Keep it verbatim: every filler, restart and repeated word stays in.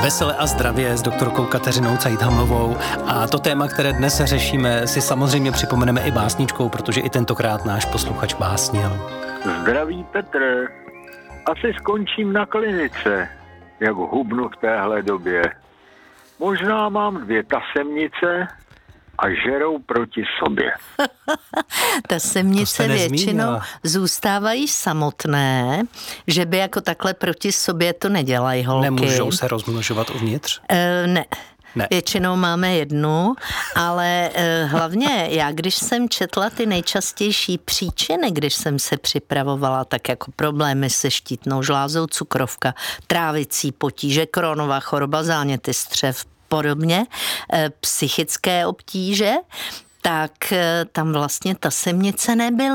Vesele a zdravě s doktorkou Kateřinou Cajthamlovou. A to téma, které dnes řešíme, si samozřejmě připomeneme i básničkou, protože i tentokrát náš posluchač básnil. Zdraví Petr. Asi skončím na klinice, jak hubnu v téhle době. Možná mám dvě tasemnice a žerou proti sobě. Tasemnice většinou zůstávají samotné, že by jako takhle proti sobě to nedělají holky. Nemůžou se rozmnožovat uvnitř? E, ne. Ne. Většinou máme jednu, ale e, hlavně já, když jsem četla ty nejčastější příčiny, když jsem se připravovala, tak jako problémy se štítnou žlázou, cukrovka, trávicí potíže, Crohnova choroba, záněty střev, podobně, e, psychické obtíže, tak e, tam vlastně tasemnice nebyly.